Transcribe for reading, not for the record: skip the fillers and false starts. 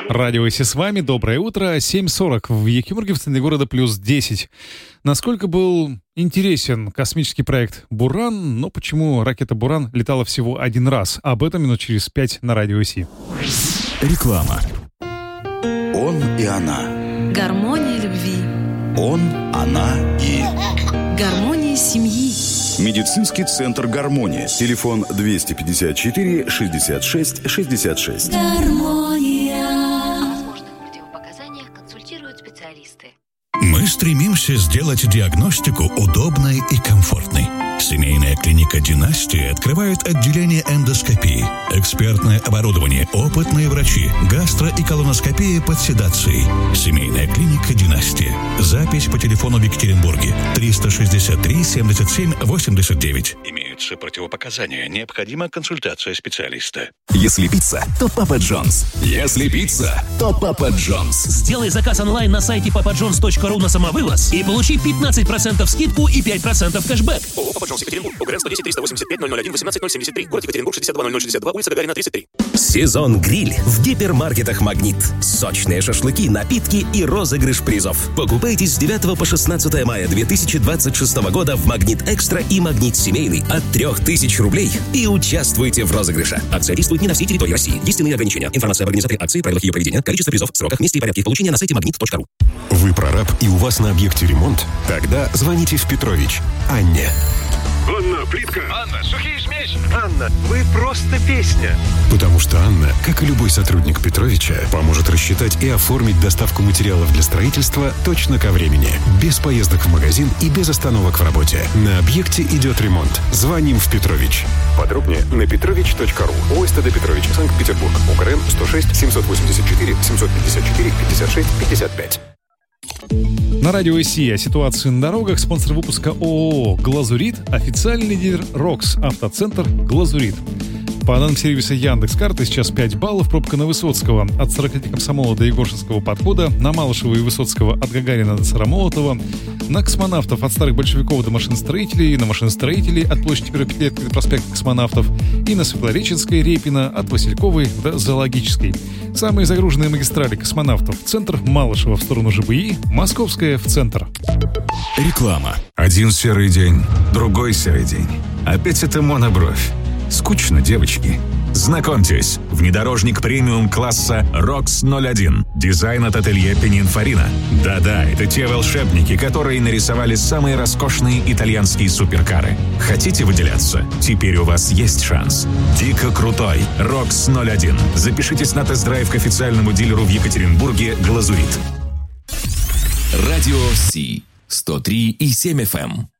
Радио «Си» с вами. Доброе утро. 7:40 в Екатеринбурге, в центре города плюс 10. Насколько был интересен космический проект «Буран», но почему ракета «Буран» летала всего один раз? Об этом минут через 5 на Радио «Си». Реклама. Он и она. Гармония любви. Он, она и... Гармония семьи. Медицинский центр «Гармония». Телефон 254 66 66. Гармония. О возможных противопоказаниях консультируют специалисты. Мы стремимся сделать диагностику удобной и комфортной. Семейная клиника «Династия» открывает отделение эндоскопии, экспертное оборудование, опытные врачи, гастро- и колоноскопия под седацией. Семейная клиника «Династия». Запись по телефону в Екатеринбурге 363 77 89. Имеются противопоказания. Необходима консультация специалиста. Если пицца, то Папа Джонс. Если пицца, то Папа Джонс. Сделай заказ онлайн на сайте papajohns.ru на самовывоз и получи 15% скидку и 5% кэшбэк. ООО «Папа Джонс» Екатеринбург. УГРН 110 385 001 18 073. Город Екатеринбург 62062, улица Гагарина 33. Сезон гриль в гипермаркетах «Магнит». Сочные шашлыки, напитки и розыгрыш призов. Покупайте с 9 по 16 мая 2026 года в «Магнит Экстра» и «Магнит Семейный» от 3000 рублей и участвуйте в розыгрыше. Акция действует не на всей территории России. Есть иные ограничения. Информация об организаторе акции, правилах ее проведения, количество призов, сроках, месте и порядке их получения на сайте magnit.ru. Вы прораб и у вас на объекте ремонт? Тогда звоните в Петрович Анне. Анна, плитка. Анна, сухие смесь. Анна, вы просто песня. Потому что Анна, как и любой сотрудник Петровича, поможет рассчитать и оформить доставку материалов для строительства точно ко времени. Без поездок в магазин и без остановок в работе. На объекте идет ремонт. Звоним в Петрович. Подробнее на petrovich.ru. ОСТД Петрович, Санкт-Петербург. УКРН 106 784 754 56 55. На радио «Си» о ситуации на дорогах. Спонсор выпуска ООО «Глазурит», официальный дилер «Рокс», автоцентр «Глазурит». По данным сервиса Яндекс.Карты, сейчас 5 баллов. Пробка на Высоцкого от 40 Комсомола до Егоршинского подхода, на Малышева и Высоцкого от Гагарина до Сыромолотова, на Космонавтов от Старых Большевиков до Машиностроителей, на Машиностроителей от площади 1-5 до проспекта Космонавтов и на Светлореченской, Репина от Васильковой до Зоологической. Самые загруженные магистрали Космонавтов в центр, Малышева в сторону ЖБИ, Московская в центр. Реклама. Один серый день, другой серый день. Опять это монобровь. Скучно, девочки. Знакомьтесь, внедорожник премиум-класса ROX 01. Дизайн от ателье Пининфарина. Да-да, это те волшебники, которые нарисовали самые роскошные итальянские суперкары. Хотите выделяться? Теперь у вас есть шанс. Дико крутой ROX 01. Запишитесь на тест-драйв к официальному дилеру в Екатеринбурге «Глазурит». Радио «Си» 103,7 FM.